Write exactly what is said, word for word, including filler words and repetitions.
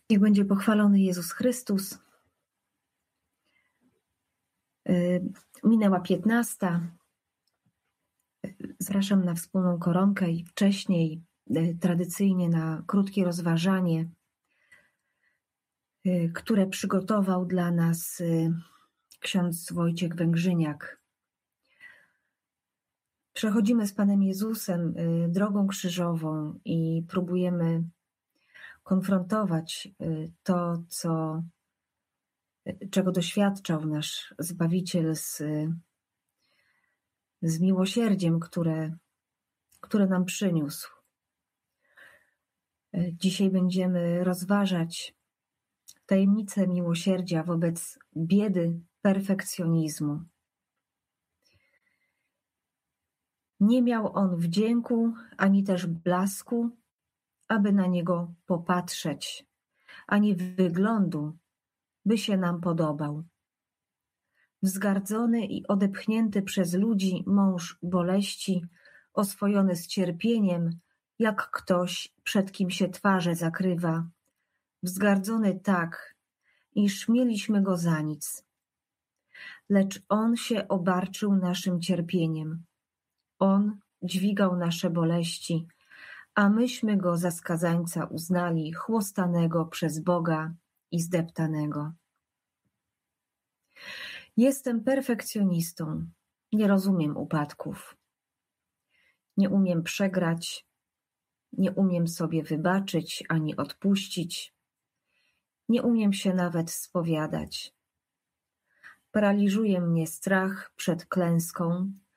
Niech będzie pochwalony Jezus Chrystus. Minęła piętnasta. Zapraszam na wspólną koronkę i wcześniej tradycyjnie na krótkie rozważanie, które przygotował dla nas ksiądz Wojciech Węgrzyniak. Przechodzimy z Panem Jezusem drogą krzyżową i próbujemy konfrontować to, co, czego doświadczał nasz Zbawiciel z, z miłosierdziem, które, które nam przyniósł. Dzisiaj będziemy rozważać tajemnicę miłosierdzia wobec biedy perfekcjonizmu. Nie miał on wdzięku, ani też blasku, aby na niego popatrzeć, ani wyglądu, by się nam podobał. Wzgardzony i odepchnięty przez ludzi mąż boleści, oswojony z cierpieniem, jak ktoś, przed kim się twarze zakrywa, wzgardzony tak, iż mieliśmy go za nic. Lecz on się obarczył naszym cierpieniem. On dźwigał nasze boleści, a myśmy go za skazańca uznali, chłostanego przez Boga i zdeptanego. Jestem perfekcjonistą, nie rozumiem upadków. Nie umiem przegrać, nie umiem sobie wybaczyć ani odpuścić. Nie umiem się nawet spowiadać. Paraliżuje mnie strach przed klęską,